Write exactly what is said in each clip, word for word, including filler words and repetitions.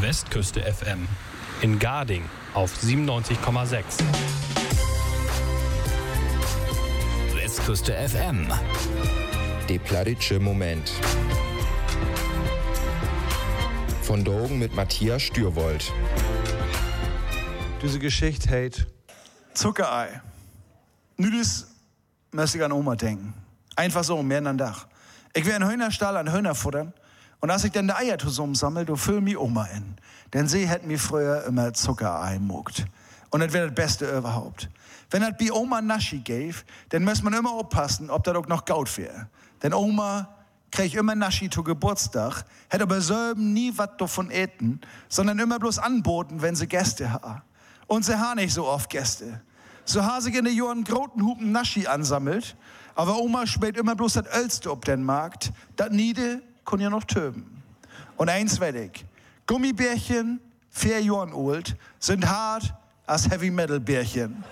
Westküste F M. In Garding auf siebenundneunzig Komma sechs. Westküste F M. Der plattitsche Moment. Von Drogen mit Matthias Stürwold. Diese Geschichte heißt Zuckerei. Nu das muss ich an Oma denken. Einfach so, mehr an Dach. Ich will einen Hühnerstall an Hühner futtern. Und als ich dann die Eier zusammensammle, du füll mi Oma in. Denn sie hat mir früher immer Zuckerei mogt. Und das wäre das Beste überhaupt. Wenn das bei Oma Naschi gäbe, dann müsste man immer aufpassen, ob das auch noch Gaut wäre. Denn Oma krieg immer Naschi zu Geburtstag, hat aber selber nie was davon eten, sondern immer bloß anboten, wenn sie Gäste ha. Und sie ha nicht so oft Gäste. So ha sich in den Jahren groten Hupen Naschi ansammelt, aber Oma spät immer bloß das Ölste ob den Markt, das Niede kann ja noch töben. Und eins werd ich, Gummibärchen, vier Jahren alt, sind hart als Heavy-Metal-Bärchen.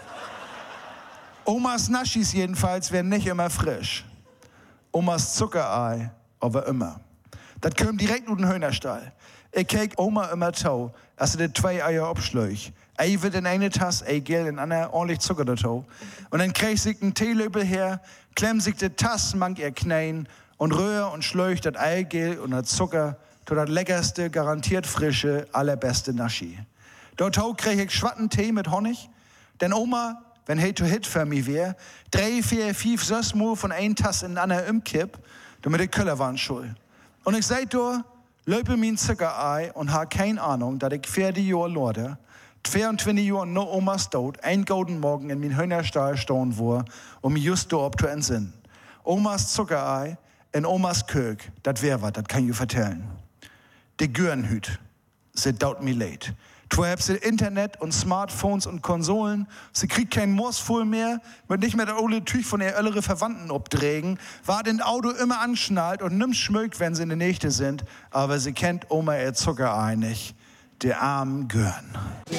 Omas Naschis jedenfalls werden nicht immer frisch. Omas Zuckerei aber immer. Das kommt direkt aus dem Hühnerstall. Ich kek Oma immer tau, als sie die zwei Eier abschläuch. Ei wird in eine Tasse, ei gel in einer ordentlich Zucker dazu. Und dann krieg sich einen Teelöbel her, klemm sich die Tasse mang ihr Knein und rühr und schleuch das Eigelb und das Zucker zu das leckerste, garantiert frische, allerbeste Naschi. Dort krieg ich schwatten Tee mit Honig, denn Oma, wenn hey to hit für mich wär, drei, vier, fünf, sechs Mal von ein Tasse in einer umkipp, damit die Köller waren schuld. Und ich seit do, löpe min Zuckerei und ha kein Ahnung, dass ich vierzig Jahre lorde, zweiundzwanzig Jahre no Omas Tod, ein golden Morgen in min Hühnerstall stehen war, um mich just do zu entsinnen. Omas Zuckerei in Omas Kök, das wär wat, das kann ich vertellen. Die Görenhüt, sie daut mi leid. Du hast Internet und Smartphones und Konsolen. Sie kriegt kein Morsfull mehr, wird nicht mehr der ole Tüch von ihr ältere Verwandten obdregen, war den Auto immer anschnallt und nimmt schmögt, wenn sie in der Nächte sind. Aber sie kennt Oma ihr Zuckerei nicht. Der armen Gören.